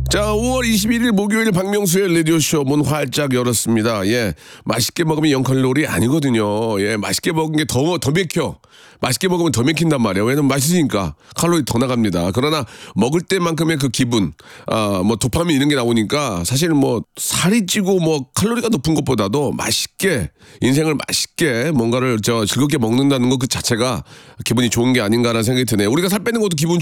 자, 5월 21일 목요일 박명수의 라디오쇼 문 활짝 열었습니다. 예. 맛있게 먹으면 0칼로리 아니거든요. 예. 맛있게 먹은 게 더 맥혀. 맛있게 먹으면 더 맥힌단 말이에요. 왜냐면 맛있으니까 칼로리 더 나갑니다. 그러나 먹을 때만큼의 그 기분, 뭐 도파민 이런 게 나오니까 사실 뭐 살이 찌고 뭐 칼로리가 높은 것보다도 맛있게 인생을 맛있게 뭔가를 즐겁게 먹는다는 것 그 자체가 기분이 좋은 게 아닌가라는 생각이 드네요. 우리가 살 빼는 것도 기분